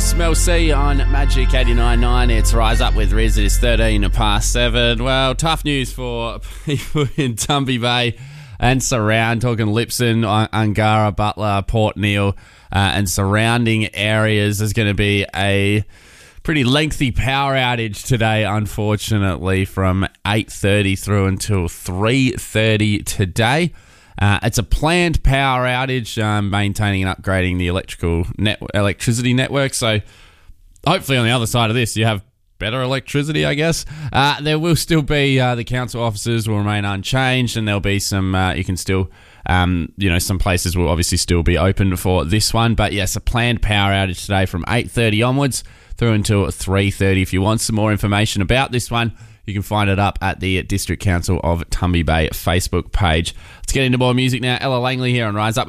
Yes, Mel C on Magic 89.9. It's Rise Up with Riz. It is 13 past 7. Well, tough news for people in Tumby Bay and surround, talking Lipson, Angara, Butler, Port Neal, and surrounding areas. There's going to be a pretty lengthy power outage today, unfortunately, from 8:30 through until 3:30 today. It's a planned power outage, maintaining and upgrading the electricity network. So hopefully on the other side of this, you have better electricity, I guess. There will still be, the council offices will remain unchanged, and there'll be some, you can still, some places will obviously still be open for this one. But yes, a planned power outage today from 8:30 onwards through until 3:30. If you want some more information about this one, you can find it up at the District Council of Tumby Bay Facebook page. Let's get into more music now. Ella Langley here on Rise Up.